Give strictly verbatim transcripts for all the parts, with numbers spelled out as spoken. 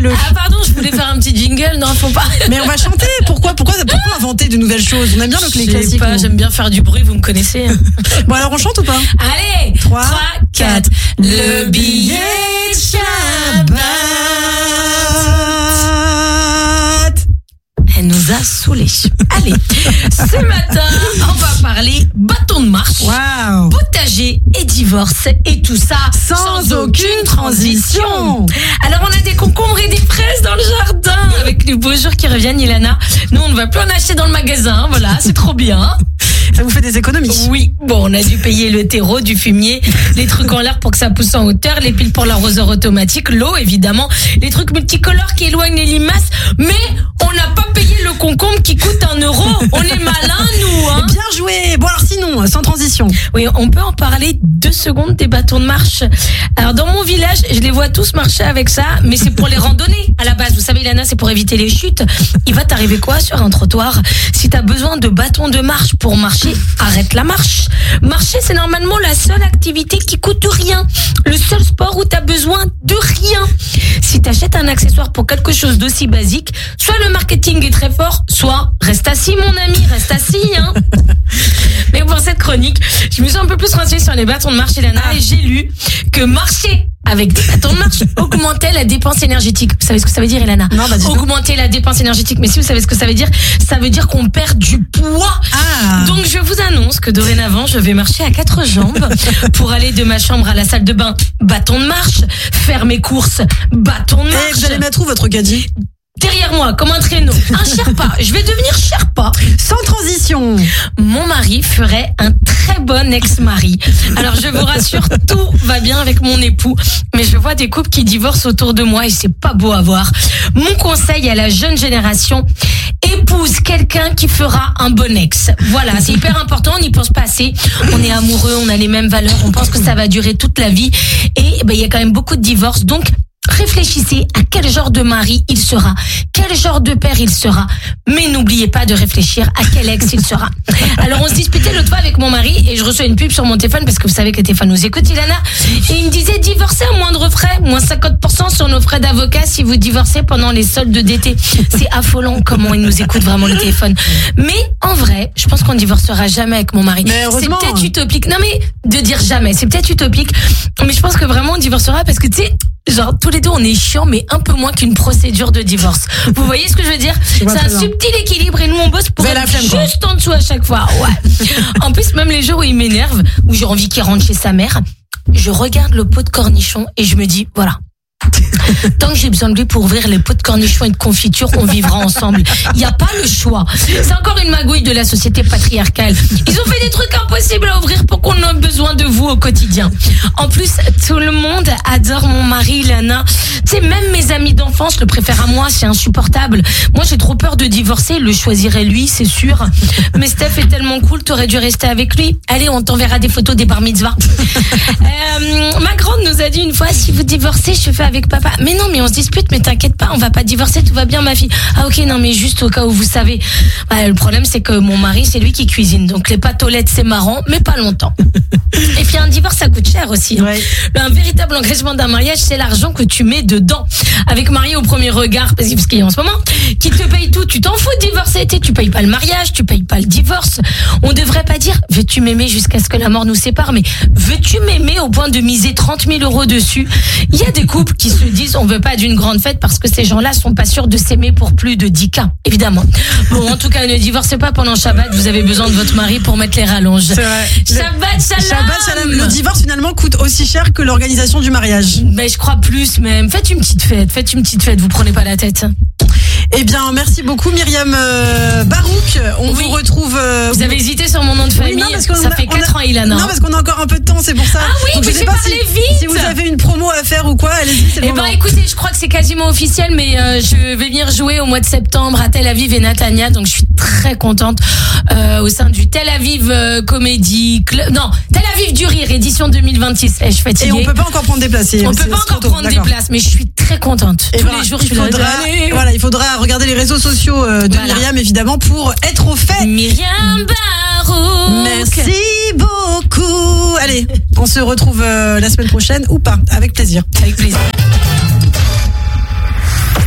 fais-le. Ah pardon, je voulais faire un petit jingle, non, faut pas. Mais on va chanter. Pourquoi, pourquoi, pourquoi inventer de nouvelles choses? On aime bien le les classiques. Je sais pas, j'aime bien faire du bruit, vous me connaissez. Bon alors on chante ou pas? Allez, trois, quatre. Le billet de Shabbat. Elle nous a saoulés. Allez, ce matin, on va parler bâton de marche, wow. potager et divorce et tout ça sans, sans aucune transition. Alors on a des concombres et des fraises dans le jardin avec les beaux jours qui reviennent, Ilana. Nous on ne va plus en acheter dans le magasin, voilà, c'est trop bien. Ça vous fait des économies? Oui. Bon, on a dû payer le terreau, du fumier, les trucs en l'air pour que ça pousse en hauteur, les piles pour l'arroseur automatique, l'eau évidemment, les trucs multicolores qui éloignent les limaces. Mais on n'a pas payé le concombre qui coûte un euro. On est malins, nous, hein. Bien joué. Bon alors sinon, sans transition. Oui, on peut en parler deux secondes des bâtons de marche. Alors dans mon village, je les vois tous marcher avec ça, mais c'est pour les randonnées à la base. Vous savez, Ilana, c'est pour éviter les chutes. Il va t'arriver quoi sur un trottoir? Si t'as besoin de bâtons de marche pour marcher, arrête la marche. Marcher, c'est normalement la seule activité qui coûte rien. Le seul sport où t'as besoin de rien. Si t'achètes un accessoire pour quelque chose d'aussi basique, soit le marketing est très fort, soit reste assis, mon ami, reste assis, hein. Mais pour cette chronique, je me suis un peu plus renseignée sur les bâtons de marche, Ilana, ah. et j'ai lu que marcher avec des bâtons de marche augmentait la dépense énergétique. Vous savez ce que ça veut dire, Ilana? Non, bah, augmenter la dépense énergétique. Mais si vous savez ce que ça veut dire, ça veut dire qu'on perd du poids. Ah. Donc je vous annonce que dorénavant, je vais marcher à quatre jambes pour aller de ma chambre à la salle de bain. Bâton de marche. Faire mes courses. Bâton de marche. Et vous allez mettre où votre caddie? Derrière moi, comme un traîneau. Un Sherpa. Je vais devenir Sherpa. Sans transition. Mon mari ferait un très bon ex-mari. Alors je vous rassure, tout va bien avec mon époux. Mais je vois des couples qui divorcent autour de moi et c'est pas beau à voir. Mon conseil à la jeune génération, épouse quelqu'un qui fera un bon ex. Voilà, c'est hyper important, on n'y pense pas assez. On est amoureux, on a les mêmes valeurs, on pense que ça va durer toute la vie. Et ben, il y a quand même beaucoup de divorces. Donc, réfléchissez à quel genre de mari il sera, quel genre de père il sera, mais n'oubliez pas de réfléchir à quel ex il sera. Alors on se disputait l'autre fois avec mon mari et je reçois une pub sur mon téléphone parce que vous savez que le téléphone nous écoute, Ilana, et il me disait divorcer à moindre frais, moins cinquante pour cent sur nos frais d'avocat si vous divorcez pendant les soldes d'été. C'est affolant comment il nous écoute vraiment le téléphone. Mais en vrai, je pense qu'on divorcera jamais avec mon mari. Mais heureusement. C'est peut-être utopique. Non mais de dire jamais, c'est peut-être utopique, mais je pense que vraiment on divorcera parce que tu sais, genre tous les deux on est chiants mais un peu moins qu'une procédure de divorce. Vous voyez ce que je veux dire? C'est un bien. Subtil équilibre et nous on bosse pour être juste quoi. En dessous à chaque fois. Ouais. En plus même les jours où il m'énerve, où j'ai envie qu'il rentre chez sa mère, je regarde le pot de cornichons et je me dis voilà. Tant que j'ai besoin de lui pour ouvrir les pots de cornichons et de confiture, on vivra ensemble. Il n'y a pas le choix. C'est encore une magouille de la société patriarcale. Ils ont fait des trucs impossibles à ouvrir pour qu'on ait besoin de vous au quotidien. En plus, tout le monde adore mon mari, Ilana. Tu sais, même mes amis d'enfance le préfèrent à moi, c'est insupportable. Moi, j'ai trop peur de divorcer. Il le choisirait lui, c'est sûr. Mais Steph est tellement cool, t'aurais dû rester avec lui. Allez, on t'enverra des photos des bar mitzvahs. Euh, ma grande nous a dit une fois, si vous divorcez, je fais avec papa. Mais non, mais on se dispute, mais t'inquiète pas, on va pas divorcer, tout va bien, ma fille. Ah ok, non, mais juste au cas où vous savez. Bah, le problème, c'est que mon mari, c'est lui qui cuisine. Donc les pâtes aux lettres, c'est marrant, mais pas longtemps. Et puis un divorce, ça coûte cher aussi. Hein. Ouais. Un véritable engagement d'un mariage, c'est l'argent que tu mets dedans. Avec marié au premier regard, parce qu'il y a en ce moment, qui te paye tout. Tu t'en fous de divorcer, tu payes pas le mariage, tu payes pas le divorce. On devrait pas dire, veux-tu m'aimer jusqu'à ce que la mort nous sépare, mais veux-tu m'aimer au point de miser trente mille euros dessus? Il y a des couples qui se disent, on veut pas d'une grande fête parce que ces gens-là sont pas sûrs de s'aimer pour plus de dix cas, évidemment. Bon, en tout cas, ne divorcez pas pendant Shabbat, vous avez besoin de votre mari pour mettre les rallonges. C'est vrai. Shabbat Shalom. Shabbat Shalom. Le divorce finalement coûte aussi cher que l'organisation du mariage. Mais je crois plus même. Faites une petite fête, faites une petite fête, vous prenez pas la tête. Eh bien, merci beaucoup Myriam euh, Barouk. On oui. vous retrouve. Euh, vous avez hésité sur mon nom de famille. Oui, non, parce ça a, fait quatre ans, Ilana. Non, parce qu'on a encore un peu de temps, c'est pour ça. Ah oui, donc mais je sais pas si, vite. Si vous avez une promo à faire ou quoi, allez-y, c'est le eh moment. Ben, écoutez, je crois que c'est quasiment officiel, mais euh, je vais venir jouer au mois de septembre à Tel Aviv et Natania, donc je suis très contente euh, au sein du Tel Aviv euh, Comedy Club. Non, Tel Aviv du Rire, édition deux mille vingt-six. Eh, je suis fatiguée. Et on peut pas encore prendre des places. On peut pas encore prendre des places, mais je suis très contente. Et Tous ben, les jours, je suis faudra, là. Voilà, il faudra regarder les réseaux sociaux de voilà. Myriam, évidemment, pour être au fait. Myriam Barouk. Merci beaucoup. Allez, on se retrouve euh, la semaine prochaine ou pas, avec plaisir. Avec plaisir.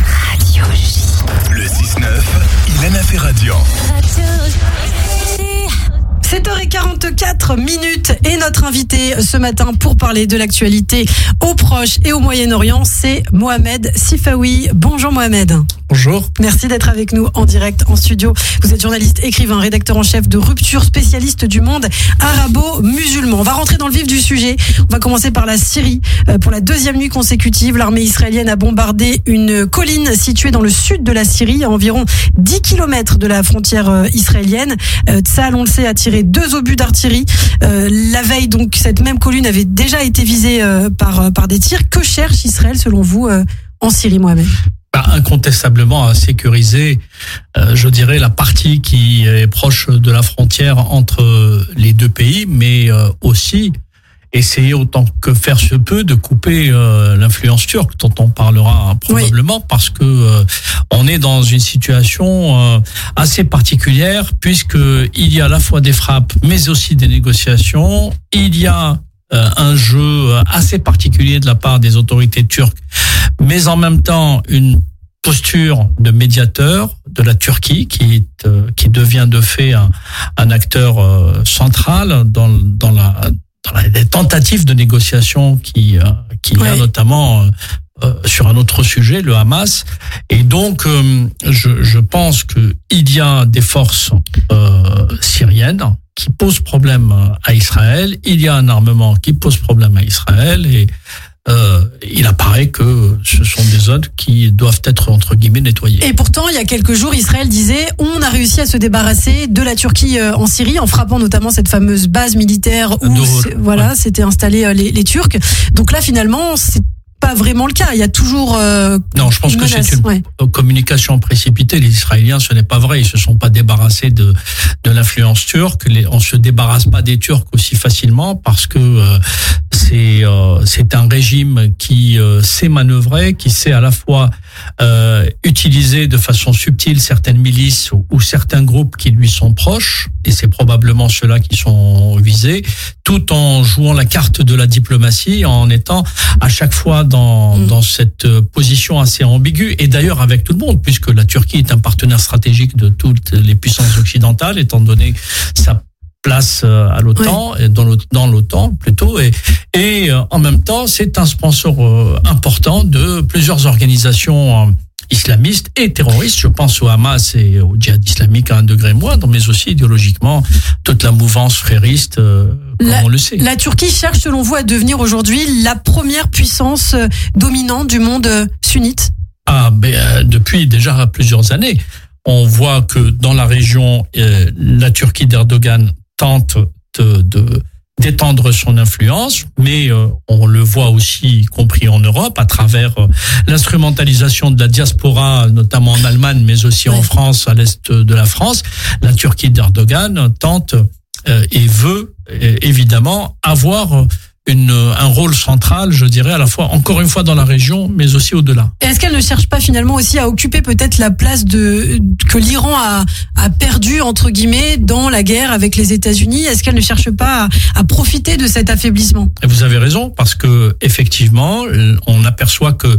quarante-quatre minutes et notre invité ce matin pour parler de l'actualité au Proche et au Moyen-Orient, c'est Mohamed Sifawi. Bonjour Mohamed. Bonjour. Merci d'être avec nous en direct en studio. Vous êtes journaliste, écrivain, rédacteur en chef de Rupture, spécialiste du monde arabo-musulman. On va rentrer dans le vif du sujet. On va commencer par la Syrie. Pour la deuxième nuit consécutive, l'armée israélienne a bombardé une colline située dans le sud de la Syrie, à environ dix kilomètres de la frontière israélienne. Tsahal, on le sait, a tiré deux obus d'artillerie. La veille, donc, cette même colline avait déjà été visée par, par des tirs. Que cherche Israël, selon vous, en Syrie, Mohamed ? Incontestablement à sécuriser, euh, je dirais, la partie qui est proche de la frontière entre les deux pays, mais euh, aussi essayer autant que faire se peut de couper euh, l'influence turque, dont on parlera probablement, oui. Parce que euh, on est dans une situation euh, assez particulière, puisque il y a à la fois des frappes, mais aussi des négociations. Il y a euh, un jeu assez particulier de la part des autorités turques, mais en même temps une posture de médiateur de la Turquie qui euh, qui devient de fait un, un acteur euh, central dans dans la dans la, les tentatives de négociation qui euh, qu'il ouais. y a notamment euh, sur un autre sujet, le Hamas. Et donc euh, je je pense que il y a des forces euh, syriennes qui posent problème à Israël. Il y a un armement qui pose problème à Israël et Euh, il apparaît que ce sont des zones qui doivent être, entre guillemets, nettoyées. Et pourtant, il y a quelques jours, Israël disait on a réussi à se débarrasser de la Turquie en Syrie, en frappant notamment cette fameuse base militaire où voilà, ouais. s'étaient installés les, les Turcs. Donc là, finalement, c'est pas vraiment le cas. Il y a toujours euh, non, je pense que menace. C'est une ouais. communication précipitée. Les Israéliens, ce n'est pas vrai. Ils se sont pas débarrassés de de l'influence turque. Les, on se débarrasse pas des Turcs aussi facilement parce que euh, c'est euh, c'est un régime qui euh, sait manœuvrer, qui sait à la fois euh, utiliser de façon subtile certaines milices ou, ou certains groupes qui lui sont proches, et c'est probablement ceux-là qui sont visés, tout en jouant la carte de la diplomatie, en étant à chaque fois dans mmh. dans cette position assez ambiguë, et d'ailleurs avec tout le monde, puisque la Turquie est un partenaire stratégique de toutes les puissances occidentales, étant donné sa place à l'OTAN, oui. dans l'OTAN, dans l'OTAN plutôt, et et en même temps c'est un sponsor important de plusieurs organisations islamistes et terroristes. Je pense au Hamas et au djihad islamique à un degré moindre, mais aussi idéologiquement toute la mouvance frériste, euh, comme la, on le sait. La Turquie cherche, selon vous, à devenir aujourd'hui la première puissance dominante du monde sunnite ? Ah, ben euh, depuis déjà plusieurs années, on voit que dans la région, euh, la Turquie d'Erdogan tente de, de d'étendre son influence, mais euh, on le voit aussi, y compris en Europe, à travers euh, l'instrumentalisation de la diaspora, notamment en Allemagne, mais aussi oui. en France, à l'est de la France. La Turquie d'Erdogan tente euh, et veut euh, évidemment avoir une, un rôle central, je dirais, à la fois, encore une fois, dans la région, mais aussi au-delà. Est-ce qu'elle ne cherche pas finalement aussi à occuper peut-être la place de que l'Iran a, a perdu, entre guillemets, dans la guerre avec les États-Unis ? Est-ce qu'elle ne cherche pas à, à profiter de cet affaiblissement ? Et vous avez raison, parce que effectivement, on aperçoit que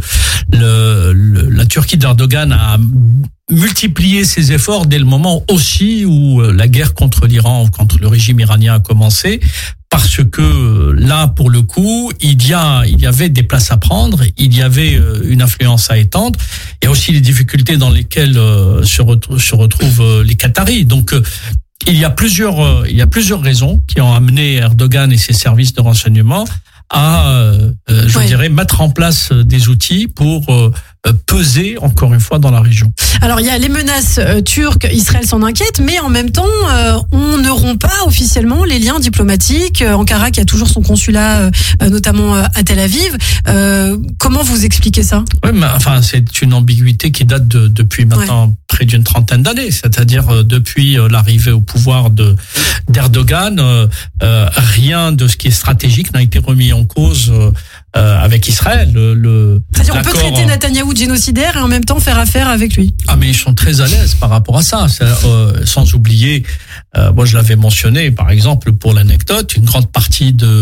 le, le, la Turquie d'Erdogan a multiplié ses efforts dès le moment aussi où la guerre contre l'Iran, contre le régime iranien a commencé. Parce que là, pour le coup, il y a, il y avait des places à prendre, il y avait une influence à étendre, et aussi les difficultés dans lesquelles se, retrou- se retrouvent les Qataris. Donc, il y a plusieurs, il y a plusieurs raisons qui ont amené Erdogan et ses services de renseignement à, euh, je ouais. dirais, mettre en place des outils pour euh, peser, encore une fois, dans la région. Alors, il y a les menaces euh, turques, Israël s'en inquiète, mais en même temps, euh, on ne rompt pas officiellement les liens diplomatiques. Euh, Ankara qui a toujours son consulat, euh, notamment euh, à Tel Aviv. Euh, comment vous expliquez ça ? Oui, mais enfin, c'est une ambiguïté qui date de, depuis maintenant ouais. près d'une trentaine d'années, c'est-à-dire euh, depuis euh, l'arrivée au pouvoir de d'Erdogan, euh, euh, rien de ce qui est stratégique n'a été remis en cause euh, euh, avec Israël. Le, le C'est-à-dire on peut traiter Netanyahou de génocidaire et en même temps faire affaire avec lui. Ah, mais ils sont très à l'aise par rapport à ça. Euh, sans oublier, euh, moi je l'avais mentionné, par exemple, pour l'anecdote, une grande partie de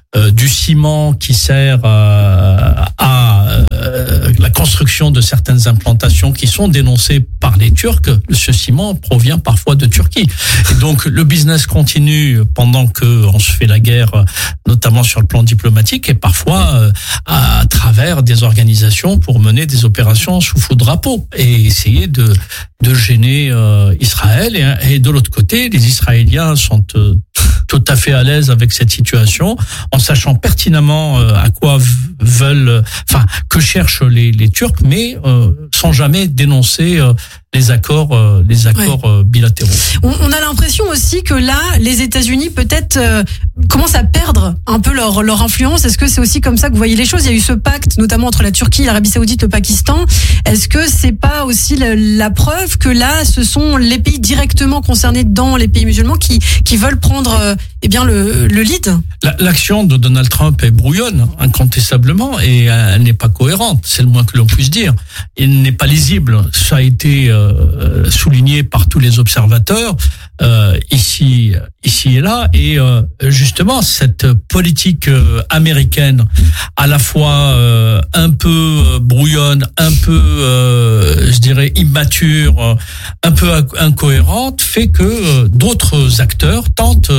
euh, du ciment qui sert euh, à euh, la construction de certaines implantations qui sont dénoncées par les Turcs. Ce ciment provient parfois de Turquie. Et donc le business continue pendant que on se fait la guerre, notamment sur le plan diplomatique, et parfois euh, à travers des organisations pour mener des opérations sous faux drapeau et essayer de de gêner euh, Israël. Et, et de l'autre côté, les Israéliens sont euh, tout à fait à l'aise avec cette situation, en sachant pertinemment euh, à quoi veulent, enfin, que cherchent les, les Turcs, mais euh, sans jamais dénoncer euh, les accords, euh, les accords ouais. euh, bilatéraux. On, on a l'impression aussi que là, les États-Unis peut-être euh, commencent à perdre un peu leur leur influence. Est-ce que c'est aussi comme ça que vous voyez les choses? Il y a eu ce pacte, notamment entre la Turquie, l'Arabie Saoudite, le Pakistan. Est-ce que c'est pas aussi la, la preuve que là, ce sont les pays directement concernés dans les pays musulmans qui qui veulent prendre euh, eh bien le le lead? L'action de Donald Trump est brouillonne, incontestablement, et elle n'est pas cohérente. C'est le moins que l'on puisse dire. Elle n'est pas lisible. Ça a été euh, souligné par tous les observateurs euh, ici, ici et là. Et euh, justement, cette politique euh, américaine, à la fois euh, un peu brouillonne, un peu, euh, je dirais, immature, un peu incohérente, fait que euh, d'autres acteurs tentent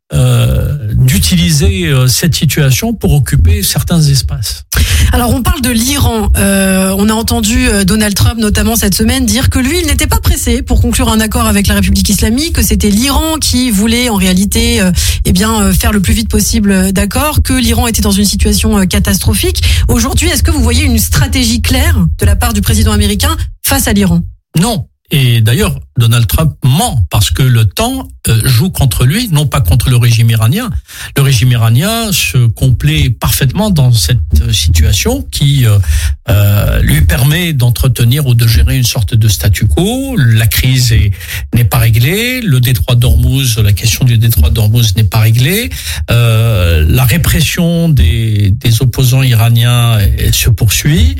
Euh, d'utiliser euh, cette situation pour occuper certains espaces. Alors on parle de l'Iran. Euh, on a entendu euh, Donald Trump notamment cette semaine dire que lui, il n'était pas pressé pour conclure un accord avec la République islamique, que c'était l'Iran qui voulait en réalité euh, eh bien euh, faire le plus vite possible d'accord, que l'Iran était dans une situation euh, catastrophique. Aujourd'hui, est-ce que vous voyez une stratégie claire de la part du président américain face à l'Iran? Non. Et d'ailleurs, Donald Trump ment parce que le temps euh, joue contre lui, non pas contre le régime iranien. Le régime iranien se complaît parfaitement dans cette situation qui euh, euh, lui permet d'entretenir ou de gérer une sorte de statu quo. La crise est, n'est pas réglée. Le détroit d'Ormuz, la question du détroit d'Ormuz n'est pas réglée. Euh, la répression des, des opposants iraniens se poursuit.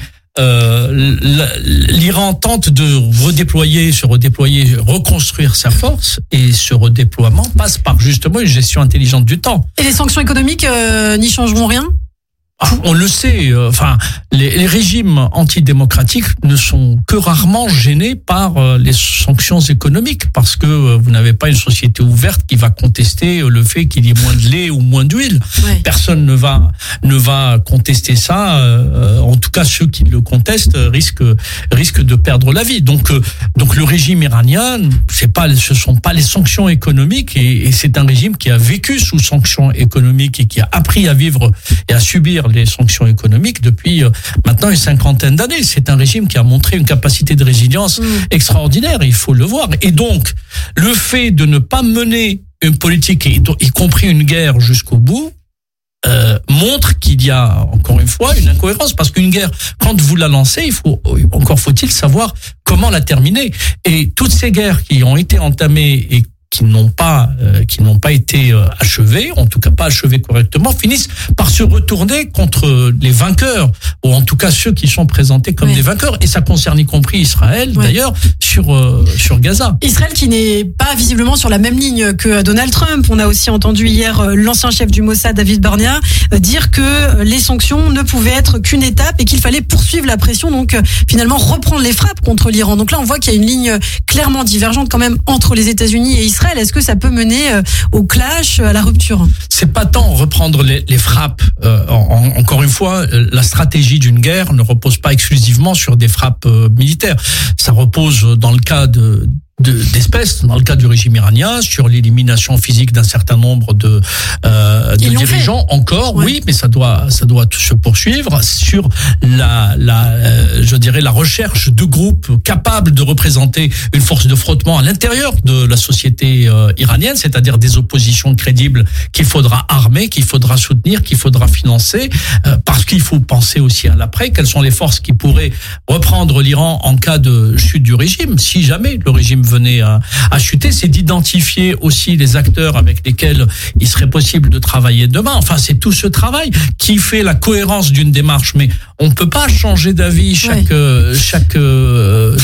Euh, l'Iran tente de redéployer, se redéployer, reconstruire sa force, et ce redéploiement passe par justement une gestion intelligente du temps. Et les sanctions économiques euh, n'y changeront rien? Ah, on le sait, euh, enfin, les, les régimes antidémocratiques ne sont que rarement gênés par euh, les sanctions économiques, parce que euh, vous n'avez pas une société ouverte qui va contester euh, le fait qu'il y ait moins de lait ou moins d'huile. Ouais. Personne ne va ne va contester ça. Euh, en tout cas, ceux qui le contestent risquent risquent de perdre la vie. Donc euh, donc le régime iranien, c'est pas, ce sont pas les sanctions économiques, et, et c'est un régime qui a vécu sous sanctions économiques et qui a appris à vivre et à subir les sanctions économiques depuis euh, maintenant une cinquantaine d'années. C'est un régime qui a montré une capacité de résilience mmh. extraordinaire, il faut le voir. Et donc, le fait de ne pas mener une politique, y, y compris une guerre jusqu'au bout, euh, montre qu'il y a, encore une fois, une incohérence. Parce qu'une guerre, quand vous la lancez, il faut, encore faut-il savoir comment la terminer. Et toutes ces guerres qui ont été entamées et qui n'ont pas euh, qui n'ont pas été euh, achevés, en tout cas pas achevés correctement, finissent par se retourner contre les vainqueurs, ou en tout cas ceux qui sont présentés comme oui. des vainqueurs, et ça concerne y compris Israël oui. d'ailleurs sur euh, sur Gaza. Israël qui n'est pas visiblement sur la même ligne que Donald Trump. On a aussi entendu hier euh, l'ancien chef du Mossad, David Barnea, euh, dire que les sanctions ne pouvaient être qu'une étape et qu'il fallait poursuivre la pression, donc euh, finalement reprendre les frappes contre l'Iran. Donc là on voit qu'il y a une ligne clairement divergente quand même entre les États-Unis et Israël. Est-ce que ça peut mener euh, au clash, à la rupture? C'est pas tant reprendre les, les frappes. Euh, en, encore une fois, la stratégie d'une guerre ne repose pas exclusivement sur des frappes euh, militaires. Ça repose, dans le cas de De, d'espèces, dans le cas du régime iranien, sur l'élimination physique d'un certain nombre de, euh, de dirigeants. Fait. Encore, ouais. oui, mais ça doit, ça doit se poursuivre sur la, la, euh, je dirais, la recherche de groupes capables de représenter une force de frottement à l'intérieur de la société euh, iranienne, c'est-à-dire des oppositions crédibles qu'il faudra armer, qu'il faudra soutenir, qu'il faudra financer, euh, parce qu'il faut penser aussi à l'après. Quelles sont les forces qui pourraient reprendre l'Iran en cas de chute du régime, si jamais le régime venait à, à chuter? C'est d'identifier aussi les acteurs avec lesquels il serait possible de travailler demain. Enfin, c'est tout ce travail qui fait la cohérence d'une démarche. Mais on ne peut pas changer d'avis chaque, oui. euh, chaque, euh, chaque matin.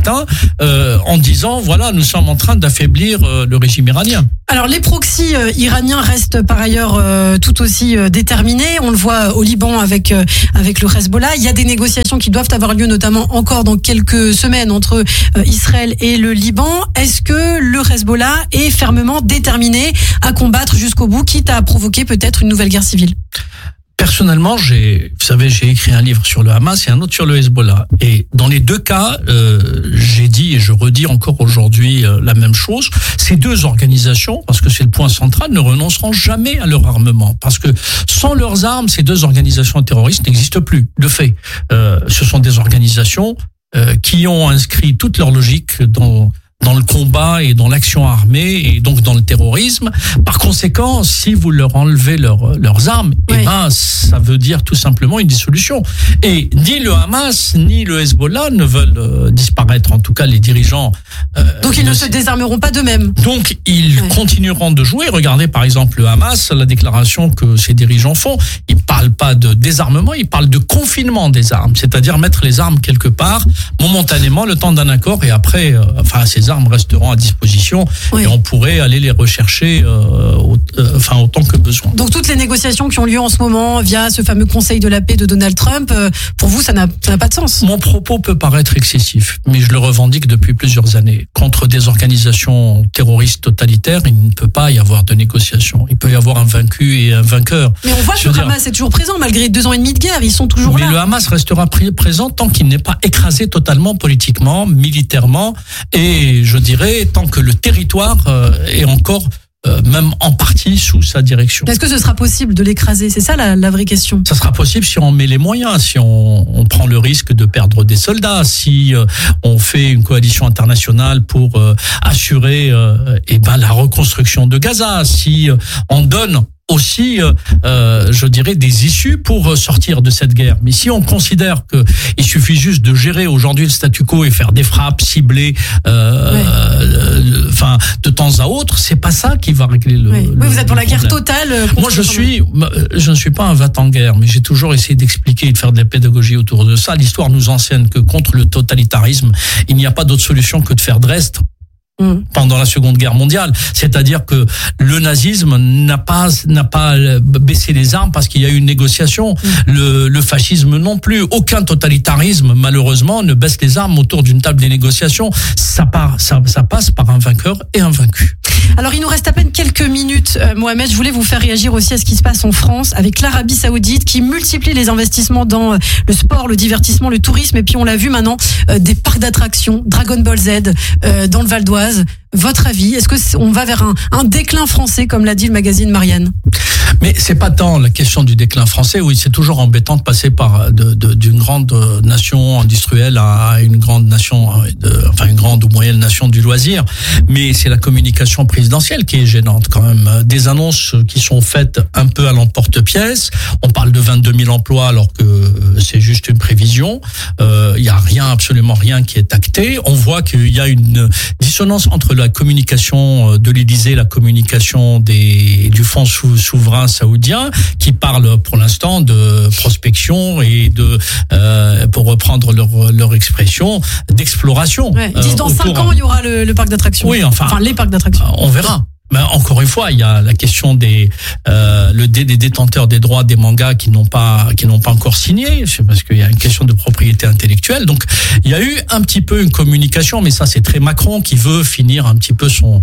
matin euh, en disant voilà, nous sommes en train d'affaiblir euh, le régime iranien. Alors les proxys euh, iraniens restent par ailleurs euh, tout aussi euh, déterminés. On le voit au Liban avec euh, avec le Hezbollah. Il y a des négociations qui doivent avoir lieu, notamment encore dans quelques semaines entre euh, Israël et le Liban. Est-ce que le Hezbollah est fermement déterminé à combattre jusqu'au bout, quitte à provoquer peut-être une nouvelle guerre civile? Personnellement, j'ai, vous savez, j'ai écrit un livre sur le Hamas et un autre sur le Hezbollah. Et dans les deux cas, euh, j'ai dit et je redis encore aujourd'hui euh, la même chose. Ces deux organisations, parce que c'est le point central, ne renonceront jamais à leur armement. Parce que sans leurs armes, ces deux organisations terroristes n'existent plus. De fait, euh, ce sont des organisations euh, qui ont inscrit toute leur logique dans dans le combat et dans l'action armée et donc dans le terrorisme. Par conséquent, si vous leur enlevez leur, leurs armes, oui. eh ben, ça veut dire tout simplement une dissolution. Et ni le Hamas, ni le Hezbollah ne veulent euh, disparaître, en tout cas les dirigeants. Euh, donc ils ne se désarmeront pas d'eux-mêmes. Donc ils oui. continueront de jouer. Regardez par exemple le Hamas, la déclaration que ces dirigeants font. Ils parlent pas de désarmement, ils parlent de confinement des armes, c'est-à-dire mettre les armes quelque part, momentanément, le temps d'un accord, et après, euh, enfin, ces armes resteront à disposition oui. et on pourrait aller les rechercher euh, au, euh, enfin autant que besoin. Donc toutes les négociations qui ont lieu en ce moment via ce fameux Conseil de la paix de Donald Trump, euh, pour vous ça n'a, ça n'a pas de sens? Mon propos peut paraître excessif, mais je le revendique depuis plusieurs années. Contre des organisations terroristes totalitaires, il ne peut pas y avoir de négociation. Il peut y avoir un vaincu et un vainqueur. Mais on voit je que le Hamas est toujours présent malgré deux ans et demi de guerre, ils sont toujours mais là. Mais le Hamas restera présent tant qu'il n'est pas écrasé totalement politiquement, militairement, et je dirais tant que le territoire euh, est encore euh, même en partie sous sa direction. Est-ce que ce sera possible de l'écraser? C'est ça la, la vraie question. Ça sera possible si on met les moyens, si on, on prend le risque de perdre des soldats, si euh, on fait une coalition internationale pour euh, assurer euh, eh ben, la reconstruction de Gaza, si euh, on donne aussi, euh, euh, je dirais, des issues pour sortir de cette guerre. Mais si on considère que il suffit juste de gérer aujourd'hui le statu quo et faire des frappes ciblées, euh, oui. euh, enfin, de temps à autre, c'est pas ça qui va régler le. Oui, le, oui vous êtes pour la problème. guerre totale. Moi, je suis, je ne suis pas un va-t-en-guerre, mais j'ai toujours essayé d'expliquer et de faire de la pédagogie autour de ça. L'histoire nous enseigne que contre le totalitarisme, il n'y a pas d'autre solution que de faire Dresde. Pendant la Seconde Guerre mondiale, c'est-à-dire que le nazisme n'a pas n'a pas baissé les armes parce qu'il y a eu une négociation. Mmh. Le, le fascisme non plus. Aucun totalitarisme, malheureusement, ne baisse les armes autour d'une table de négociation. Ça part, ça, ça passe par un vainqueur et un vaincu. Alors, il nous reste à peine quelques minutes, euh, Mohamed. Je voulais vous faire réagir aussi à ce qui se passe en France avec l'Arabie Saoudite qui multiplie les investissements dans le sport, le divertissement, le tourisme. Et puis, on l'a vu maintenant, euh, des parcs d'attractions, Dragon Ball Z, euh, dans le Val d'Oise. Votre avis, est-ce que c'est, on va vers un, un déclin français, comme l'a dit le magazine Marianne? Mais c'est pas tant la question du déclin français. Oui, c'est toujours embêtant de passer par de, de, d'une grande nation industrielle à une grande nation, de, enfin une grande ou moyenne nation du loisir. Mais c'est la communication présidentielle qui est gênante quand même. Des annonces qui sont faites un peu à l'emporte-pièce. On parle de vingt-deux mille emplois alors que c'est juste une prévision. Il euh, y a rien, absolument rien qui est acté. On voit qu'il y a une dissonance entre la communication de l'Élysée, la communication des du fonds sou, souverain saoudien, qui parle pour l'instant de prospection et de, euh, pour reprendre leur leur expression, d'exploration. Ouais, ils disent dans euh, cinq ans il y aura le, le parc d'attractions. Oui, enfin, enfin les parcs d'attractions. On verra. Mais encore une fois, il y a la question des euh, le des, des détenteurs des droits des mangas qui n'ont pas qui n'ont pas encore signé, c'est parce qu'il y a une question de propriété intellectuelle. Donc il y a eu un petit peu une communication, mais ça c'est très Macron qui veut finir un petit peu son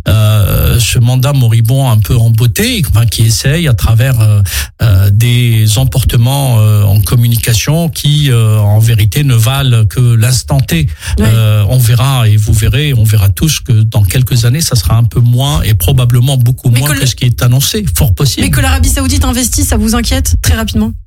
euh, ce mandat moribond un peu en beauté, enfin, qui essaye à travers euh, euh, des emportements euh, en communication qui euh, en vérité ne valent que l'instant T. Oui. Euh, on verra et vous verrez, on verra tous que dans quelques années ça sera un peu moins et probablement beaucoup moins que, le... que ce qui est annoncé, fort possible. Mais que l'Arabie Saoudite investisse, ça vous inquiète très rapidement?